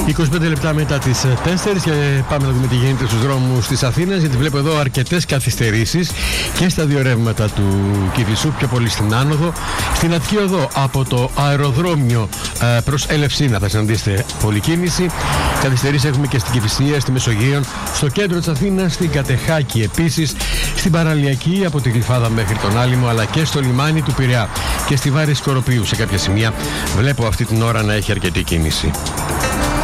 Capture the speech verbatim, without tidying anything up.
είκοσι πέντε λεπτά μετά τις τέσσερις και πάμε να δούμε τι γίνεται στους δρόμους της Αθήνας, γιατί βλέπω εδώ αρκετές καθυστερήσεις και στα δύο ρεύματα του Κηφισού, πιο πολύ στην άνοδο. Στην Αττική Οδό από το αεροδρόμιο ε, προς Ελευσίνα θα συναντήσετε πολλή κίνηση. Καθυστερήσεις έχουμε και στην Κηφισία, στη Μεσογείων, στο κέντρο της Αθήνας, στην Κατεχάκη επίσης, στην Παραλιακή από τη Γλυφάδα μέχρι τον Άλυμο, αλλά και στο λιμάνι του Πειραιά και στη Βάρη Σκοροπίου σε κάποια σημεία βλέπω αυτή την ώρα να έχει αρκετή κίνηση.